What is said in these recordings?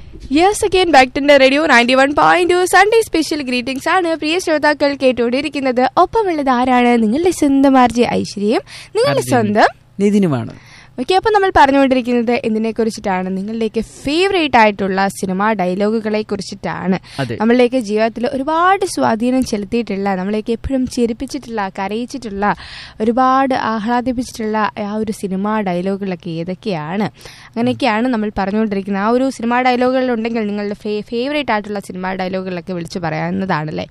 Yes again back to radio 91.2 Sunday special greetings ആണ് പ്രിയ ശ്രോതാക്കൾ കേട്ടുകൊണ്ടിരിക്കുന്നത്. ഒപ്പമുള്ളത് ആരാണ്? നിങ്ങളുടെ സ്വന്തം ആർജെ ഐശ്വര്യയും നിങ്ങളുടെ സ്വന്തം നിതിനുമാണ്. ഓക്കെ, അപ്പോൾ നമ്മൾ പറഞ്ഞുകൊണ്ടിരിക്കുന്നത് എന്തിനെ കുറിച്ചിട്ടാണ്? നിങ്ങളിലേക്ക് ഫേവറേറ്റ് ആയിട്ടുള്ള സിനിമാ ഡയലോഗുകളെ കുറിച്ചിട്ടാണ്. നമ്മളിലേക്ക് ജീവിതത്തിൽ ഒരുപാട് സ്വാധീനം ചെലുത്തിയിട്ടുള്ള, നമ്മളേക്ക് എപ്പോഴും ചിരിപ്പിച്ചിട്ടുള്ള, കരയിച്ചിട്ടുള്ള, ഒരുപാട് ആഹ്ലാദിപ്പിച്ചിട്ടുള്ള ആ ഒരു സിനിമാ ഡയലോഗുകളൊക്കെ ഏതൊക്കെയാണ്? അങ്ങനെയൊക്കെയാണ് നമ്മൾ പറഞ്ഞുകൊണ്ടിരിക്കുന്നത്. ആ ഒരു സിനിമാ ഡയലോഗുകളുണ്ടെങ്കിൽ നിങ്ങളുടെ ഫേവറേറ്റ് ആയിട്ടുള്ള സിനിമാ ഡയലോഗുകളൊക്കെ വിളിച്ചു പറയാവുന്നതാണല്ലേ.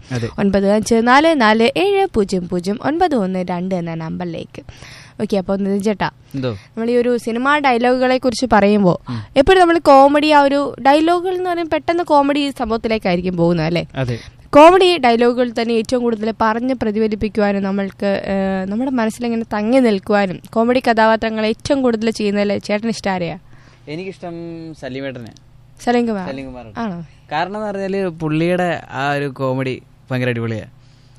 9547009112 എന്ന നമ്പറിലേക്ക്. ഓക്കെ, അപ്പോൾ നിതിൻ ചേട്ടാ, നമ്മൾ ഈ ഒരു സിനിമാ ഡയലോഗുകളെ കുറിച്ച് പറയുമ്പോൾ എപ്പോഴും നമ്മൾ കോമഡി, ആ ഒരു ഡയലോഗുകൾ എന്ന് പറയുമ്പോൾ പെട്ടെന്ന് കോമഡി സംഭവത്തിലേക്കായിരിക്കും പോകുന്നത് അല്ലേ. കോമഡി ഡയലോഗുകൾ തന്നെ ഏറ്റവും കൂടുതൽ പറഞ്ഞ് പ്രതിഫലിപ്പിക്കുവാനും നമ്മൾക്ക് നമ്മുടെ മനസ്സിലിങ്ങനെ തങ്ങി നിൽക്കുവാനും കോമഡി കഥാപാത്രങ്ങളെ ഏറ്റവും കൂടുതൽ ചെയ്യുന്നതല്ലേ ചേട്ടന് ഇഷ്ടം ആരെയാ? എനിക്കിഷ്ടം സലീമേട്ടനെ. സലീം കുമാർ ആണോ? കാരണം എന്ന് പറഞ്ഞാല് പുള്ളിയുടെ ആ ഒരു കോമഡി ഭയങ്കര അടിപൊളിയാണ്.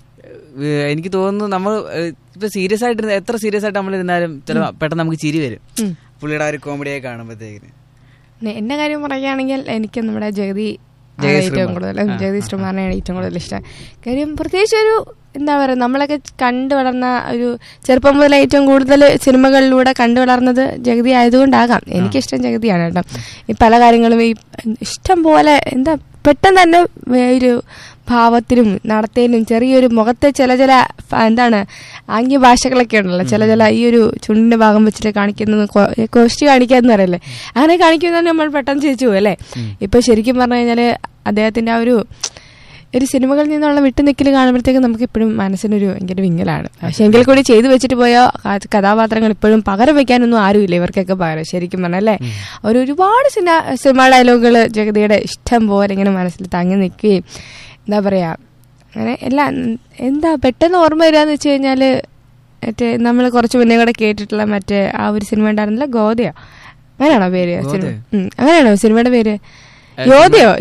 എനിക്ക് തോന്നുന്നു നമ്മൾ ഇപ്പൊ സീരിയസ് ആയിട്ട് എത്ര സീരിയസ് ആയിട്ട് നമ്മൾ ഇരുന്നാലും ചില പെട്ടെന്ന് നമുക്ക് ചിരി വരും പുള്ളിയുടെ ആ ഒരു കോമഡിയായി കാണുമ്പോഴത്തേക്കിന്. എന്റെ കാര്യം പറയുകയാണെങ്കിൽ എനിക്ക് നമ്മുടെ ജഗതി ഏറ്റവും കൂടുതൽ, ജഗതി ശ്രീകുമാറിനെയാണ് ഏറ്റവും കൂടുതൽ ഇഷ്ടം. കാര്യം പ്രത്യേകിച്ച് ഒരു എന്താ പറയുക, നമ്മളൊക്കെ കണ്ടു വളർന്ന ഒരു ചെറുപ്പം മുതൽ ഏറ്റവും കൂടുതൽ സിനിമകളിലൂടെ കണ്ടു വളർന്നത് ജഗതി ആയതുകൊണ്ടാകാം എനിക്കിഷ്ടം ജഗതിയാണ് കേട്ടോ. ഈ പല കാര്യങ്ങളും ഈ ഇഷ്ടം പോലെ എന്താ പെട്ടെന്ന് തന്നെ ഒരു ഭാവത്തിലും നടത്തേലും ചെറിയൊരു മുഖത്തെ ചില എന്താണ് ആംഗ്യ ഭാഷകളൊക്കെ ഉണ്ടല്ലോ, ചില ഈ ഒരു ചുണ്ടിന്റെ ഭാഗം വെച്ചിട്ട് കാണിക്കുന്നത് കോഷ്ടി കാണിക്കാന്ന് പറയല്ലേ, അങ്ങനെ കാണിക്കുന്നത് നമ്മൾ പെട്ടെന്ന് ചിരിച്ചു പോകും അല്ലേ. ഇപ്പൊ ശരിക്കും പറഞ്ഞു കഴിഞ്ഞാല് അദ്ദേഹത്തിന്റെ ആ ഒരു സിനിമകളിൽ നിന്നുള്ള വിട്ടുനിൽക്കൽ കാണുമ്പോഴത്തേക്ക് നമുക്ക് ഇപ്പോഴും മനസ്സിനൊരു ഭയങ്കര വിങ്ങലാണ്. പക്ഷെ എങ്കിൽ കൂടി ചെയ്തു വെച്ചിട്ട് പോയ കഥാപാത്രങ്ങൾ ഇപ്പോഴും പകരം വെക്കാനൊന്നും ആരുമില്ല ഇവർക്കൊക്കെ പകരം. ശരിക്കും പറഞ്ഞല്ലേ, ഒരുപാട് സിനിമ ഡയലോഗുകൾ ജഗതിയുടെ ഇഷ്ടം പോലെ ഇങ്ങനെ മനസ്സിൽ തങ്ങി നിൽക്കുകയും എന്താ പറയാ, അങ്ങനെ എല്ലാം എന്താ പെട്ടെന്ന് ഓർമ്മ വരികയെന്ന് വെച്ച് കഴിഞ്ഞാല് മറ്റേ നമ്മൾ കുറച്ച് മുന്നേ കൂടെ കേട്ടിട്ടുള്ള മറ്റേ ആ ഒരു സിനിമ ഉണ്ടായിരുന്നില്ല, ഗോതയോ അങ്ങനെയാണോ പേര്? അങ്ങനെയാണോ സിനിമയുടെ പേര്? യോധയോ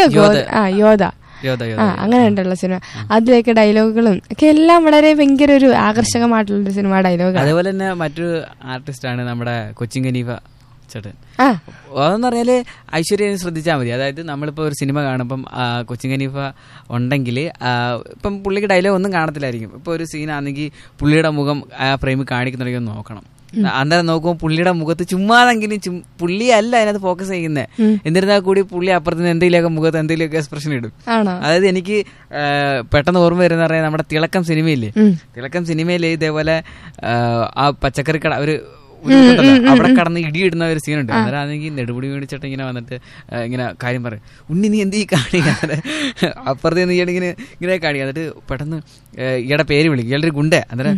യോധ അങ്ങനെ ഉണ്ടല്ലോ സിനിമ. അതിലേക്ക് ഡയലോഗുകളും ഒക്കെ എല്ലാം വളരെ ഭയങ്കര ഒരു ആകർഷകമായിട്ടുള്ള സിനിമ ഡയലോഗ്. അതേപോലെ തന്നെ മറ്റൊരു ആർട്ടിസ്റ്റാണ് നമ്മുടെ കൊച്ചിൻ ഖനീഫ ചേട്ടൻ. അതെന്ന് പറഞ്ഞാല് ഐശ്വര്യ ശ്രദ്ധിച്ചാൽ മതി. അതായത് നമ്മളിപ്പോ ഒരു സിനിമ കാണുമ്പം കൊച്ചിൻ ഖനീഫ ഉണ്ടെങ്കിൽ ഇപ്പം പുള്ളിക്ക് ഡയലോഗ് ഒന്നും കാണത്തില്ലായിരിക്കും. ഇപ്പൊ ഒരു സീനാണെങ്കിൽ പുള്ളിയുടെ മുഖം ആ ഫ്രെയിമിൽ കാണിക്കുന്നുണ്ടെങ്കിൽ നോക്കണം. അന്നേരം നോക്കുമ്പോൾ പുള്ളിയുടെ മുഖത്ത് ചുമ്മാതെങ്കിലും പുള്ളിയല്ല അതിനകത്ത് ഫോക്കസ് ചെയ്യുന്നത്, എന്നിരുന്നാൽ കൂടി പുള്ളി അപ്പുറത്തുനിന്ന് എന്തെങ്കിലുമൊക്കെ മുഖത്ത് എന്തെങ്കിലുമൊക്കെ എക്സ്പ്രഷൻ ഇടും. അതായത് എനിക്ക് പെട്ടെന്ന് ഓർമ്മ വരുന്ന പറയാൻ നമ്മുടെ തിളക്കം സിനിമയില്ലേ, തിളക്കം സിനിമയില് ഇതേപോലെ ആ പച്ചക്കറിക്കട ഒരു അവിടെ കടന്ന് ഇടിയിടുന്ന ഒരു സീനുണ്ട്. അന്നേരം ആണെങ്കിൽ നെടുമുടി മേടിച്ചിട്ട് ഇങ്ങനെ വന്നിട്ട് ഇങ്ങനെ കാര്യം പറയും, ഉണ്ണി നീ എന്ത് കാണിക്കാതെ അപ്പുറത്ത് നിന്ന് ഇങ്ങനെ കാണിക്കുക. എന്നിട്ട് പെട്ടെന്ന് ഇയാളുടെ പേര് വിളിക്കും, ഇയാളുടെ ഗുണ്ട. അന്നേരം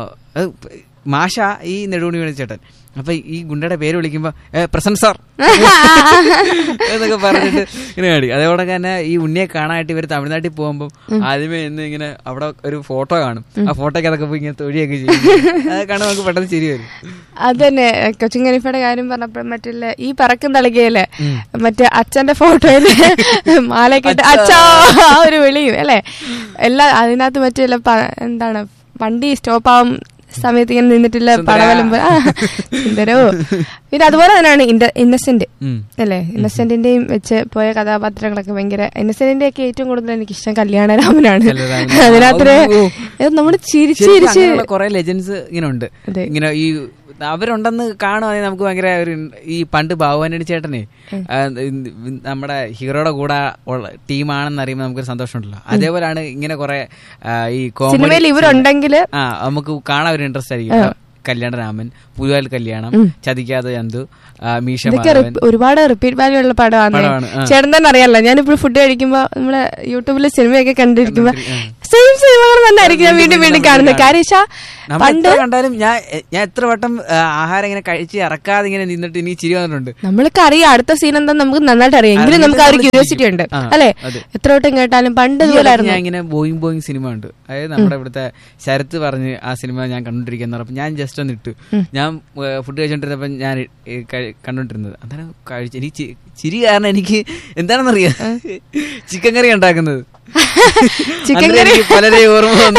മാഷ ഈ നെടുമുടി മേടിച്ചേട്ടൻ. അപ്പൊ ഈ ഗുണ്ടയുടെ പേര് വിളിക്കുമ്പോ പ്രസന്റ് സാർ എന്നൊക്കെ പറഞ്ഞിട്ട് ഇങ്ങനെ കാണിക്കും. അതേപോലെ തന്നെ ഈ ഉണ്ണിയെ കാണാനായിട്ട് ഇവർ തമിഴ്നാട്ടിൽ പോകുമ്പോൾ ആദ്യമേ ഇങ്ങനെ അവിടെ ഒരു ഫോട്ടോ കാണും. ആ ഫോട്ടോയ്ക്ക് അതൊക്കെ പോയി ഇങ്ങനെ തൊഴിയൊക്കെ ചെയ്യും. അത് കാണുമ്പോൾ നമുക്ക് പെട്ടെന്ന് ചിരി വരും. അത് തന്നെ കൊച്ചിൻ ഖനീഫയുടെ കാര്യം പറഞ്ഞപ്പോൾ മറ്റുള്ള ഈ പറക്കും തളികയില് മറ്റേ അച്ഛന്റെ ഫോട്ടോയില് മാലക്കിട്ട് അച്ഛാ ആ ഒരു വിളിയും അല്ലെ, എല്ലാം അതിനകത്ത് മറ്റുള്ള എന്താണ് വണ്ടി സ്റ്റോപ്പാവും സമയത്ത് ഇങ്ങനെ നിന്നിട്ടില്ല പടവലം സുന്ദരോ. പിന്നെ അതുപോലെ തന്നെയാണ് ഇന്നസെന്റ് അല്ലെ, ഇന്നസെന്റിന്റെയും വെച്ച് പോയ കഥാപാത്രങ്ങളൊക്കെ ഭയങ്കര. ഇന്നസെന്റിന്റെ ഒക്കെ ഏറ്റവും കൂടുതൽ എനിക്ക് ഇഷ്ടം കല്യാണരാമനാണ്. അതിനകത്ത് നമ്മള് ചിരിച്ച് കുറെ ലെജൻസ് ഇങ്ങനെ ഉണ്ട്. ഇങ്ങനെ ഈ അവരുണ്ടെന്ന് കാണുവാണെങ്കിൽ നമുക്ക് ഭയങ്കര ഒരു ഈ പണ്ട് ബാബുവാനടി ചേട്ടനെ നമ്മുടെ ഹീറോയുടെ കൂടെ ടീമാണെന്ന് അറിയുമ്പോൾ നമുക്കൊരു സന്തോഷമുണ്ടല്ലോ. അതേപോലെയാണ് ഇങ്ങനെ കുറെ ഈ കോമഡി ഇവരുണ്ടെങ്കിൽ നമുക്ക് കാണാൻ ഒരു ഇൻട്രസ്റ്റ് ആയിരിക്കും. കല്യാണരാമൻ, പുതുവാൽ കല്യാണം, ചതിക്കാതെ ചന്തു, മീശ, ഒരുപാട് റിപ്പീറ്റ് വാല്യൂ ഉള്ള പടമാണ്. ചേട്ടൻ തന്നെ അറിയാലോ, ഞാനിപ്പോൾ ഫുഡ് കഴിക്കുമ്പോ നമ്മള് യൂട്യൂബില് സിനിമയൊക്കെ കണ്ടിരിക്കുമ്പോ സെയിം സിനിമകൾ വന്നായിരിക്കും ഞാൻ വീണ്ടും വീണ്ടും കാണുന്നത്. കാര്യം പണ്ട് കണ്ടാലും ഞാൻ എത്ര വട്ടം ആഹാരം ഇങ്ങനെ കഴിച്ച് ഇറക്കാതെ ഇങ്ങനെ നിന്നിട്ട് ഇനി ചിരി വന്നിട്ടുണ്ട്. നമ്മൾക്ക് അറിയാം അടുത്ത സീൻ എന്താ നമുക്ക് നന്നായിട്ട് അറിയാം, എങ്കിലും നമുക്ക് ആ ഒരു ക്യൂരിയോസിറ്റി ഉണ്ട് അല്ലെ. എത്ര വട്ടം കേട്ടാലും പണ്ട് ഇതുപോലായിരുന്നു. ഞാൻ ഇങ്ങനെ ബോയിങ് സിനിമ ഉണ്ട്, അതായത് നമ്മുടെ ഇവിടുത്തെ ശരത്ത് പറഞ്ഞ് ആ സിനിമ ഞാൻ കണ്ടോണ്ടിരിക്കുന്ന പറഞ്ഞപ്പോൾ ഞാൻ ജസ്റ്റ് ഒന്ന് ഇട്ടു. ഞാൻ ഫുഡ് കഴിച്ചോണ്ടിരുന്നപ്പോ ഞാൻ കണ്ടോണ്ടിരുന്നത്. അന്നേരം എനിക്ക് ചിരി കാരണം എനിക്ക് എന്താണെന്നറിയാം, ചിക്കൻ കറി ഉണ്ടാക്കുന്നത്. ചിക്കൻ കറി പലരെ ഓർമ്മ വന്നു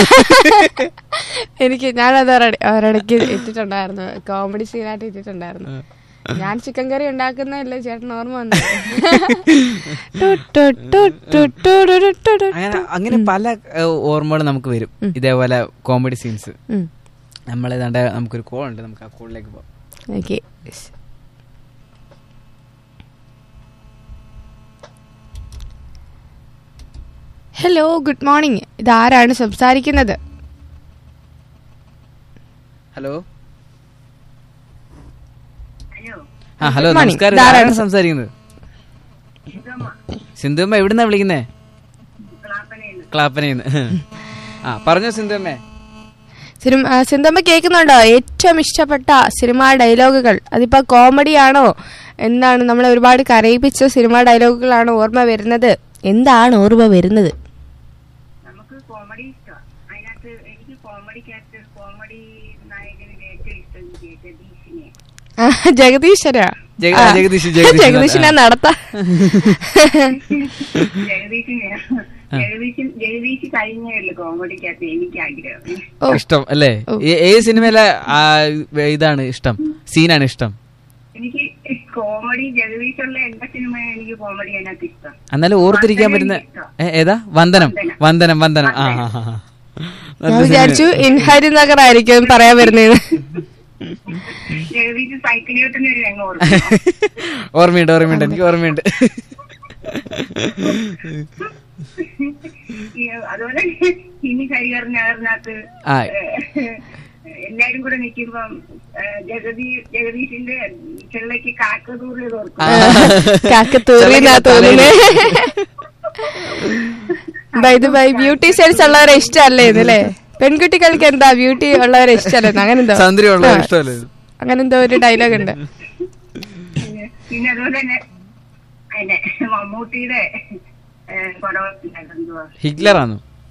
എനിക്ക്. ഞാനത് ഒരിടയ്ക്ക് ഇട്ടിട്ടുണ്ടായിരുന്നു, കോമഡി സീനായിട്ട് ഇട്ടിട്ടുണ്ടായിരുന്നു. ഞാൻ ചിക്കൻ കറി ഉണ്ടാക്കുന്നതല്ലേ ചേട്ടൻ ഓർമ്മ വന്നു. അങ്ങനെ പല ഓർമ്മകൾ നമുക്ക് വരും ഇതേപോലെ കോമഡി സീൻസ്. നമ്മളേതാണ്ട് നമുക്കൊരു കോൾ ഉണ്ട്, നമുക്ക് ആ കോളിലേക്ക് പോകാം. ഓക്കെ. Hello, good morning. ഇതാരാണ് സംസാരിക്കുന്നത്? ഹലോ. ഹലോ, നമസ്കാരം. ആരാണ് സംസാരിക്കുന്നത്? സിന്ധുമ്മ എവിടുന്നാ വിളിക്കുന്നേ? ക്ലാപ്പനയിന്ന്. പറഞ്ഞോ സിന്ധുമ്മേ. സിന്ധുമ്മ കേൾക്കുന്നുണ്ടോ? ഏറ്റവും ഇഷ്ടപ്പെട്ട സിനിമാ ഡയലോഗുകൾ, അതിപ്പോ കോമഡി ആണോ എന്താണ്, നമ്മളെ ഒരുപാട് കരയിപ്പിച്ച സിനിമാ ഡയലോഗുകളാണോ ഓർമ്മ വരുന്നത്? എന്താണ് ഓർമ്മ വരുന്നത്? നമുക്ക് കോമഡി ഇഷ്ടമാണ്. അതിനകത്ത് എനിക്ക് കോമഡിക്കകത്ത് കോമഡി നായകനിൽ ഏറ്റവും ഇഷ്ടം ജഗദീശ്വരാ. ജഗദീഷിനെ നടത്താം. ജഗദീഷ് കഴിഞ്ഞുള്ളൂ കോമഡിക്കകത്ത് എനിക്ക് ആഗ്രഹം. ഇഷ്ടം അല്ലേ? ഏത് സിനിമയിലെ ഇതാണ് ഇഷ്ടം, സീനാണ് ഇഷ്ടം? എനിക്ക് കോമഡി ജഗദീഷുള്ള എല്ലാ സിനിമയും എനിക്ക് കോമഡി അതിനകത്ത് ഇഷ്ടം. എന്നാലും ഓർത്തിരിക്കാൻ പറ്റുന്ന ഏതാ? വന്ദനം. വന്ദനം വന്ദനം. ഞാൻ വിചാരിച്ചു ഇൻഹരി നഗർ ആയിരിക്കും പറയാൻ വരുന്നത്. ജഗദീഷ് സൈക്കിളിയോട്ടുന്ന ഒരു രംഗം ഓർമ്മയുണ്ട്, ഓർമ്മയുണ്ട്, എനിക്ക് ഓർമ്മയുണ്ട്. അതുപോലെ ഇനി കരിയർ നഗറിനകത്ത് എല്ലാരും കൂടെ നിൽക്കുമ്പം ജഗദീഷിന്റെ ചെള്ളക്ക് കാക്കത്തൂറി ബ്യൂട്ടി സെൻസ് ഉള്ളവരെ ഇഷ്ടമല്ലേ ഇതല്ലേ? പെൺകുട്ടികൾക്ക് എന്താ ബ്യൂട്ടി ഉള്ളവരെ ഇഷ്ടമല്ലേ? അങ്ങനെന്തോ അങ്ങനെന്തോ ഒരു ഡയലോഗ് ഉണ്ട്. പിന്നെ അതുപോലെ തന്നെ മമ്മൂട്ടിയുടെ ഹിറ്റ്ലറാണ്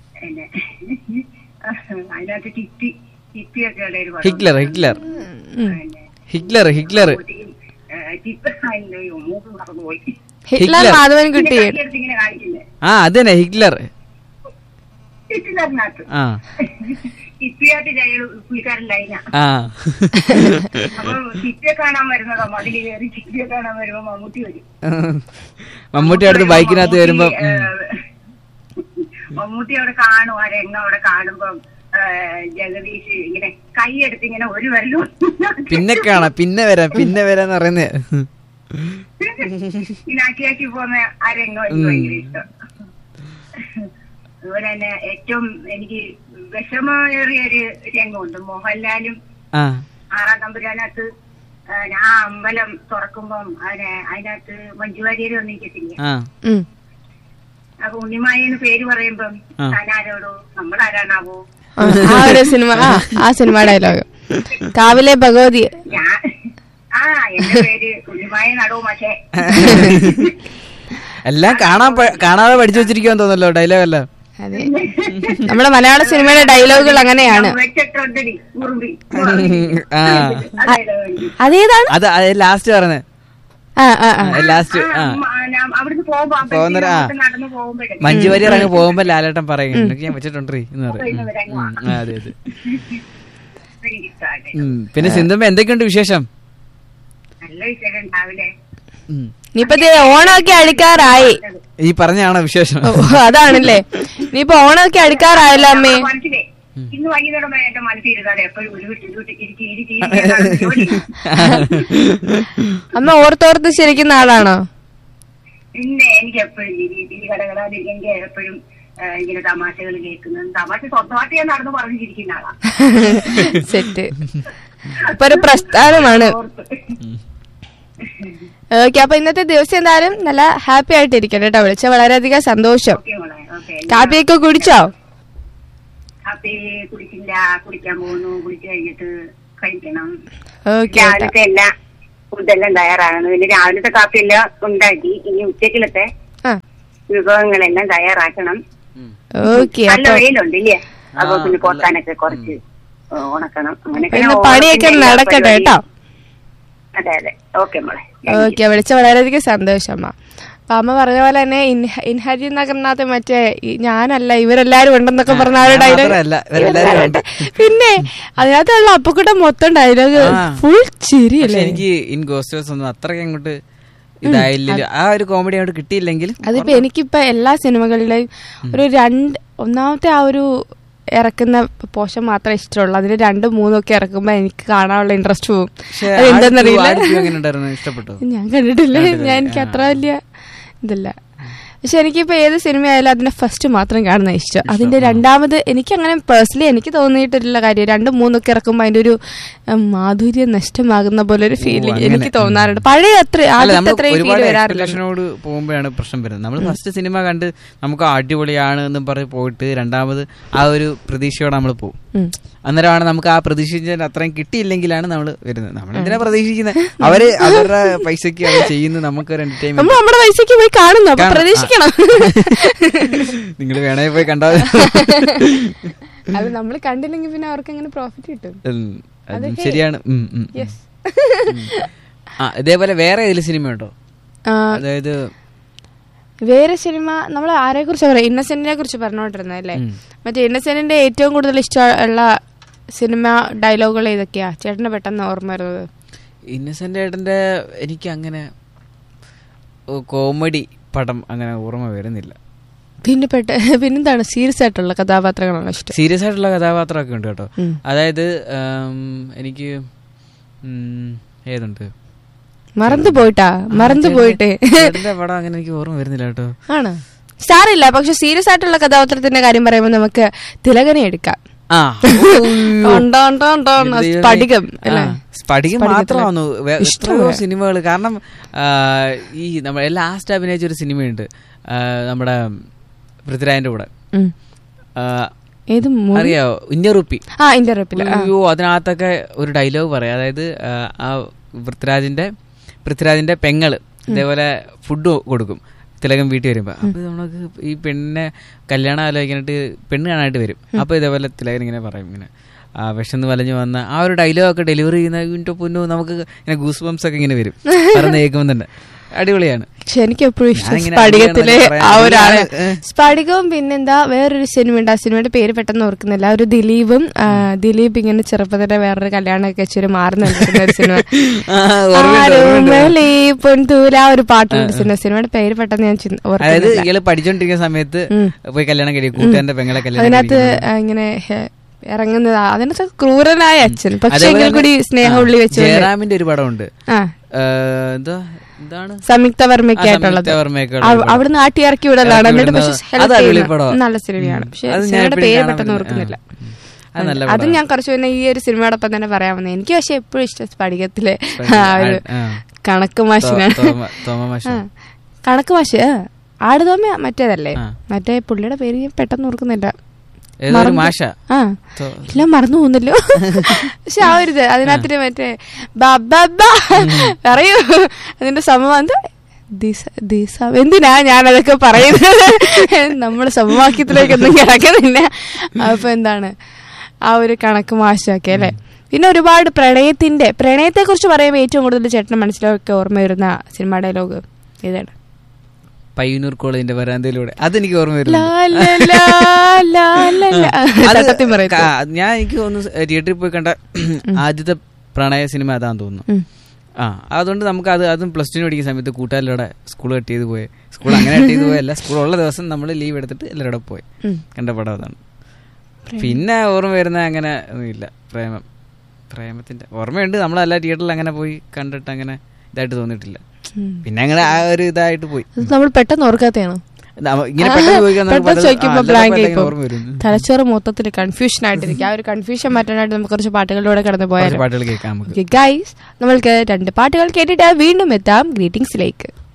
അതിനകത്ത് Hitler Hitler Hitler Hitler Hitler Madhavankutty. അതന്നെ ഹിറ്റ്ലർ. ഹിറ്റ്ലറിനകത്ത് ഹിപ്പിയായിട്ട് പുള്ളിക്കാരൻ ലൈന. അപ്പൊ ഹിറ്റിയെ കാണാൻ വരുന്നതോ മതിൽ കയറി ഹിറ്റിയെ കാണാൻ വരുമ്പോ മമ്മൂട്ടി വരും. മമ്മൂട്ടി അടുത്ത് ബൈക്കിനകത്ത് വരുമ്പോ മമ്മൂട്ടി അവിടെ കാണും. ആ രംഗം അവിടെ കാണുമ്പോ ജഗദീഷ് ഇങ്ങനെ കൈയെടുത്ത് ഇങ്ങനെ ഒരു വരലും പിന്നെ വരാന്ന് പറയുന്നേ ഇനാക്കിയാക്കി പോന്ന ആ രംഗം എനിക്ക് ഭയങ്കര ഇഷ്ടം. അതുപോലെ തന്നെ ഏറ്റവും എനിക്ക് വിഷമേറിയ ഒരു രംഗമുണ്ട്. മോഹൻലാലും ആറാം തമ്പുരാനകത്ത് ആ അമ്പലം തുറക്കുമ്പം അതിനകത്ത് മഞ്ജു വാര്യർ വന്നിരിക്കത്തില്ലേ? അപ്പൊ ഉണ്ണിമായെന്ന് പേര് പറയുമ്പം താനാരോടോ നമ്മളാരാണാവോ? ആ സിനിമ ഡയലോഗ് കാവിലെ ഭഗവതി. എന്റെ പേര് ഉണ്ണിമായ നടോ പക്ഷേ എല്ലാം കാണാതെ പഠിച്ചു വെച്ചിരിക്കുവാൻ തോന്നല്ലോ ഡയലോഗ് എല്ലാം. അതെ, നമ്മുടെ മലയാള സിനിമയുടെ ഡയലോഗുകൾ അങ്ങനെയാണ്. അതേതാണ്? അത് ലാസ്റ്റ് പറഞ്ഞത്. ലാസ്റ്റ് മഞ്ജു വാര്യർ അങ്ങ് പോകുമ്പോ ലാലേട്ടൻ പറയുന്നുണ്ട് ഞാൻ വെച്ചിട്ടുണ്ട് എന്ന് പറയും. അതെ അതെ. പിന്നെ സിന്ധുമ്മ എന്തൊക്കെയുണ്ട് വിശേഷം? നല്ല വിശേഷം. രാവിലെ ഇനിയിപ്പോ ഓണമൊക്കെ അടുക്കാറായി. ഈ പറഞ്ഞാണോ വിശേഷം? അതാണല്ലേ. ഇനിയിപ്പോ ഓണമൊക്കെ അടുക്കാറായല്ലോ അമ്മേ. ഇന്ന് വൈകുന്നേരം വരെ എന്റെ മനസ്സിരുന്നാണ് എപ്പോഴും അമ്മ ഓർത്തോർത്ത് ശരിക്കുന്ന ആളാണോ? പിന്നെ എനിക്ക് എപ്പോഴും കടകളാതിരിക്കും. എനിക്ക് എപ്പോഴും ഇങ്ങനെ തമാശകൾ കേൾക്കുന്നത്, തമാശ സ്വന്തമായിട്ട് ഞാൻ നടന്നു പറഞ്ഞിരിക്കുന്ന ആളാ. സെറ്റ്. ഇപ്പൊ ഒരു പ്രസ്ഥാനമാണ്. ഓക്കെ, അപ്പൊ ഇന്നത്തെ ദിവസം എന്തായാലും നല്ല ഹാപ്പി ആയിട്ടിരിക്കട്ടെ കേട്ടോ. വിളിച്ച വളരെയധികം സന്തോഷം. കാപ്പിയൊക്കെ കുടിച്ചോ? കാപ്പി കുടിച്ചില്ല, കുടിക്കാൻ പോകുന്നു. കുടിച്ചു കഴിഞ്ഞിട്ട് കഴിക്കണം. ഓക്കെ, രാവിലത്തെ എല്ലാ ഫുഡെല്ലാം തയ്യാറാകണം. പിന്നെ രാവിലത്തെ കാപ്പി എല്ലാം ഉണ്ടാക്കി ഇനി ഉച്ചക്കിലത്തെ വിഭവങ്ങളെല്ലാം തയ്യാറാക്കണം. ഓക്കെ, നല്ല വെയിലുണ്ട് ഇല്ലേ? അപ്പൊ പിന്നെ കൊത്താനൊക്കെ കുറച്ച് ഉണക്കണം. അങ്ങനെയൊക്കെ പണിയൊക്കെ നടക്കട്ടെ കേട്ടോ. അതെ അതെ. ഓക്കെ മോളെ. ഓക്കെ, വിളിച്ച വളരെയധികം സന്തോഷം അമ്മ. അമ്മ പറഞ്ഞ പോലെ തന്നെ ഇൻഹരി നഗറിനകത്ത് മറ്റേ ഞാനല്ല ഇവരെല്ലാരും ഉണ്ടെന്നൊക്കെ പറഞ്ഞ ആ ഒരു ഡയലോഗ്. പിന്നെ അതിനകത്തുള്ള അപ്പക്കൂട്ടം മൊത്തം ഡയലോഗ് ഫുൾ ചിരിയല്ലേ. എനിക്ക് ഇൻ ഗോസ്റ്റേഴ്സ് ഒന്നും അത്രയ്ക്ക് അങ്ങോട്ട് ഇതായില്ല, ആ ഒരു കോമഡി അങ്ങോട്ട് കിട്ടിയില്ലെങ്കിൽ. അതിപ്പോ എനിക്കിപ്പോ എല്ലാ സിനിമകളിലെയും ഒരു ഒന്നാമത്തെ ആ ഒരു ഇറക്കുന്ന പോഷൻ മാത്രമേ ഇഷ്ടമുള്ളൂ. അതിന് 2, 3 ഒക്കെ ഇറക്കുമ്പോ എനിക്ക് കാണാനുള്ള ഇൻട്രസ്റ്റ് പോകും. അതെന്താന്നറിയില്ല, ഞാൻ കണ്ടിട്ടില്ലേ, എനിക്ക് അത്ര വലിയ ഇതില്ല. പക്ഷെ എനിക്കിപ്പോ ഏത് സിനിമയായാലും അതിന്റെ ഫസ്റ്റ് മാത്രം കാണുന്ന ഇഷ്ടം. അതിന്റെ രണ്ടാമത് എനിക്ക് അങ്ങനെ പേഴ്സണലി എനിക്ക് തോന്നിയിട്ടില്ല കാര്യം. 2, 3 ഒക്കെ ഇറക്കുമ്പോ അതിന്റെ ഒരു മാധുര്യം നഷ്ടമാകുന്ന പോലെ ഒരു ഫീലിംഗ് എനിക്ക് തോന്നാറുണ്ട്. പഴയ എക്സ്പെക്ടേഷനോട് പോകുമ്പോഴാണ് പ്രശ്നം വരുന്നത്. നമ്മൾ ഫസ്റ്റ് സിനിമ കണ്ട് നമുക്ക് അടിപൊളിയാണ് എന്ന് പറഞ്ഞ് പോയിട്ട് രണ്ടാമത് ആ ഒരു പ്രതീക്ഷയോടെ നമ്മൾ പോകും. അന്നേരമാണ് നമുക്ക് ആ പ്രതീക്ഷിച്ചതിന് അത്രയും കിട്ടിയില്ലെങ്കിലാണ് നമ്മൾ വരുന്നത്. നമ്മൾ എന്തിനാ പ്രതീക്ഷിക്കുന്നത്? അവര് അവരുടെ പൈസക്ക് അവർ ചെയ്യുന്നത്, നമുക്കൊരു എന്റർടൈൻമെന്റ് നമ്മുടെ പൈസക്ക് പോയി കാണുന്നു, പ്രതീക്ഷിക്കണം. നിങ്ങൾ വേണേ പോയി കണ്ടാ അത് നമ്മൾ കണ്ടില്ലെങ്കിൽ പിന്നെ അവർക്ക് എങ്ങനെ പ്രോഫിറ്റ് കിട്ടും? ശരിയാണ്. ഇതേപോലെ വേറെ ഏതെങ്കിലും സിനിമ ഉണ്ടോ? അതായത് വേറെ സിനിമ നമ്മൾ ആരെ കുറിച്ച് പറയാം? ഇന്നസെന്റിനെ കുറിച്ച് പറഞ്ഞോണ്ടിരുന്നല്ലേ. മറ്റേ ഇന്നസെന്റിന്റെ ഏറ്റവും കൂടുതൽ ഇഷ്ടമുള്ള സിനിമ ഡയലോഗുകൾ ഏതൊക്കെയാ ചേട്ടന് പെട്ടെന്ന് ഓർമ്മ വരുന്നത്? ഇന്നസെന്റ് ഏട്ടന്റെ എനിക്ക് അങ്ങനെ കോമഡി പടം അങ്ങനെ ഓർമ്മ വരുന്നില്ല. പിന്നെന്താണ് സീരിയസ് ആയിട്ടുള്ള കഥാപാത്രങ്ങളാണ് ഇഷ്ടം? സീരിയസ് ആയിട്ടുള്ള കഥാപാത്രമൊക്കെ ഉണ്ട് കേട്ടോ. അതായത് എനിക്ക് ഏതുണ്ട്, മറന്നു പോയിട്ട് പടം അങ്ങനെ എനിക്ക് ഓർമ്മ വരുന്നില്ല കേട്ടോ. ആണ് സാറില്ല. പക്ഷെ സീരിയസ് ആയിട്ടുള്ള കഥാപാത്രത്തിന്റെ കാര്യം പറയുമ്പോൾ നമുക്ക് തിലകനെ എടുക്കാം. സ്ഫടികം മാത്രമാണു എത്രയോ സിനിമകൾ. കാരണം ഈ നമ്മുടെ ലാസ്റ്റ് അഭിനയിച്ച ഒരു സിനിമയുണ്ട് നമ്മുടെ പൃഥ്വിരാജിന്റെ കൂടെ, അറിയാവോ? ഇന്ത്യറുപ്പി. അയ്യോ, അതിനകത്തൊക്കെ ഒരു ഡയലോഗ് പറയാം. അതായത് ആ പൃഥ്വിരാജിന്റെ പെങ്ങള് ഇതേപോലെ ഫുഡ് കൊടുക്കും തിലകൻ വീട്ടിൽ വരുമ്പോ. അപ്പൊ നമുക്ക് ഈ പെണ്ണിനെ കല്യാണം ആലോചിക്കാനായിട്ട് പെണ്ണ് കാണാനായിട്ട് വരും. അപ്പൊ ഇതേപോലെ തിലകൻ ഇങ്ങനെ പറയും, ഇങ്ങനെ വിഷന്ന് വലഞ്ഞു വന്ന ആ ഒരു ഡയലോഗൊക്കെ ഡെലിവറി ചെയ്യുന്ന പൊന്നു നമുക്ക് ഇങ്ങനെ ഗൂസ് ബംസ് ഒക്കെ ഇങ്ങനെ വരും പറഞ്ഞ് കേൾക്കുമ്പോൾ തന്നെ. അടിപൊളിയാണ്. പക്ഷെ എനിക്ക് എപ്പോഴും ഇഷ്ടം സ്ഫടികത്തിലെ ആ ഒരാള്. സ്ഫടികവും പിന്നെന്താ വേറൊരു സിനിമ ഉണ്ട്, ആ സിനിമയുടെ പേര് പെട്ടെന്ന് ഓർക്കുന്നില്ല. ഒരു ദിലീപ് ഇങ്ങനെ ചെറുപ്പത്തിന്റെ വേറൊരു കല്യാണമൊക്കെ വെച്ചൊരു മാറി നിൽക്കുന്ന ഒരു സിനിമ, പൊൻതൂല ഒരു പാട്ടുണ്ട് സിനിമയുടെ പേര് പെട്ടെന്ന് ഞാൻ ഓർക്കുന്നത്. പഠിച്ചോണ്ടിരിക്കുന്ന സമയത്ത് പോയി കല്യാണം കഴിയും കൂട്ടുകാരന്റെ പെങ്ങളെ കല്യാണം. അതിനകത്ത് ഇങ്ങനെ ഇറങ്ങുന്നത് അതിനകത്ത് ക്രൂരനായ അച്ഛൻ, പക്ഷെ എങ്കിൽ കൂടി സ്നേഹം ഉള്ളി വെച്ച്. ജയറാമിന്റെ ഒരു പടമുണ്ട്, സംയുക്ത വർമ്മയ്ക്കായിട്ടുള്ളത്. അവിടുന്ന് ആട്ടി ഇറക്കി വിടലാണ്. നല്ല സിനിമയാണ്, പക്ഷെ സിനിമയുടെ പേര് പെട്ടെന്ന് ഓർക്കുന്നില്ല. അത് ഞാൻ കുറച്ച് പിന്നെ ഈ ഒരു സിനിമയോടൊപ്പം തന്നെ പറയാൻ വന്നത്. എനിക്ക് പക്ഷെ എപ്പോഴും ഇഷ്ടം സ്ഫടികത്തിലെ ഒരു കണക്ക് മാഷിനാണ്. കണക്ക് മാഷ് ആടുതോമ മറ്റേതല്ലേ, മറ്റേ പുള്ളിയുടെ പേര് ഞാൻ പെട്ടെന്ന് ഓർക്കുന്നില്ല. എല്ലാം മറന്നു പോകുന്നല്ലോ. പക്ഷെ ആ ഒരു അതിനകത്തിന് മറ്റേ പറയൂ അതിന്റെ സംഭവം എന്തിനാ ഞാനതൊക്കെ പറയുന്നത്? നമ്മള് സമവാക്യത്തിലേക്കൊന്നും കിടക്കുന്നില്ല. അപ്പൊ എന്താണ് ആ ഒരു കണക്ക് മാഷൊക്കെ അല്ലെ. പിന്നെ ഒരുപാട് പ്രണയത്തെ കുറിച്ച് പറയുമ്പോൾ ഏറ്റവും കൂടുതൽ ചേട്ടന് മനസ്സിലൊക്കെ ഓർമ്മ വരുന്ന സിനിമ ഡയലോഗ് ഏതാണ്? പയ്യന്നൂർ കോളേജിന്റെ വരാന്തയിലൂടെ. അതെനിക്ക് ഓർമ്മ വരുന്നു. ഞാൻ എനിക്ക് തോന്നുന്നു തിയേറ്ററിൽ പോയി കണ്ട ആദ്യത്തെ പ്രണയ സിനിമ അതാന്ന് തോന്നുന്നു. അതുകൊണ്ട് നമുക്ക് അതും +2 പഠിക്കുന്ന സമയത്ത് കൂട്ടുകാരിലൂടെ സ്കൂൾ കട്ട് ചെയ്ത് പോയി. സ്കൂൾ അങ്ങനെ കട്ട് ചെയ്ത് പോയല്ല, സ്കൂൾ ഉള്ള ദിവസം നമ്മൾ ലീവ് എടുത്തിട്ട് എല്ലാവരുടെ പോയി കണ്ട പടം അതാണ്. പിന്നെ ഓർമ്മ വരുന്ന അങ്ങനെ ഒന്നുമില്ല. പ്രേമത്തിന്റെ ഓർമ്മയുണ്ട്, നമ്മളെല്ലാ തിയേറ്ററിൽ അങ്ങനെ പോയി കണ്ടിട്ട് അങ്ങനെ ഇതായിട്ട് തോന്നിയിട്ടില്ല. പിന്നെ അങ്ങനെ ആ ഒരു ഇതായിട്ട് പോയി. നമ്മൾ പെട്ടെന്ന് ഓർക്കാത്തയാണോ? തലച്ചോറ് മൊത്തത്തിൽ കൺഫ്യൂഷൻ ആയിട്ടിരിക്കും. ആ ഒരു കൺഫ്യൂഷൻ മാറ്റാനായിട്ട് നമുക്ക് കുറച്ച് പാട്ടുകളിലൂടെ കടന്നു പോയാൽ. പാട്ടുകൾ കേൾക്കാം. ഗൈസ്, നമ്മൾക്ക് 2 പാട്ടുകൾ കേട്ടിട്ട് വീണ്ടും എത്താം ഗ്രീറ്റിംഗ്സിലേക്ക്.